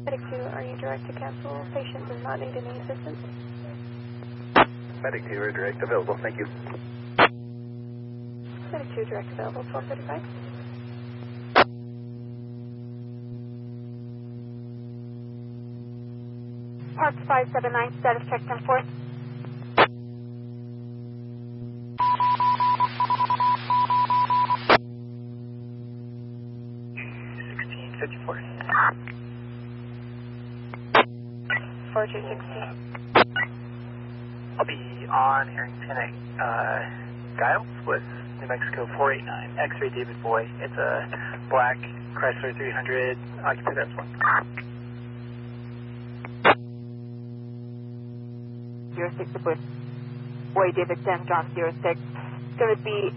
Medic 2, are you direct to cancel? Patient does not need any assistance. Medic 2, are direct available, thank you. Medic 2, direct available, 1235. Park 579, status check 10-4. I'll be on Harrington at Giles with New Mexico 489, X-ray David Boy. It's a black Chrysler 300, occupant S1. 06 with Boy David Sam John 06. It's going to be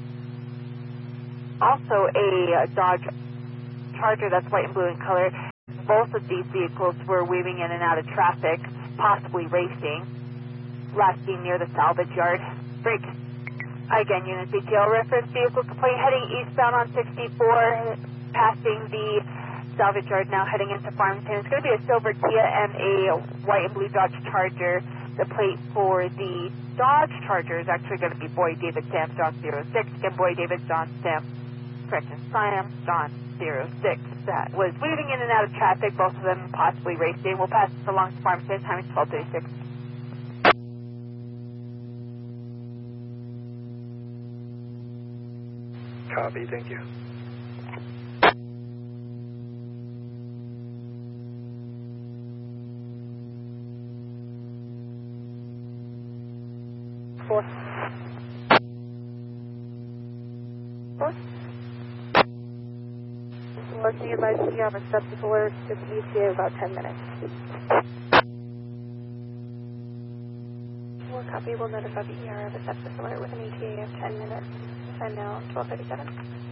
also a Dodge Charger that's white and blue in color. Both of these vehicles were weaving in and out of traffic, possibly racing. Last seen near the salvage yard. Break. Again, Unit CTL reference vehicle complaint heading eastbound on 64, passing the salvage yard, now heading into Farmington. It's going to be a silver Kia and a white and blue Dodge Charger. The plate for the Dodge Charger is actually going to be Boy David Sam John 06 and Boy David John Sam John 06. That was weaving in and out of traffic, both of them possibly racing. We'll pass this along to Farmington. Time is 12:36. Copy, thank you. Four. Can you advise if you have a sepsis alert to the ETA about 10 minutes? We'll copy. We'll notify the ER of a sepsis alert with an ETA of 10 minutes. Time now, 12:37.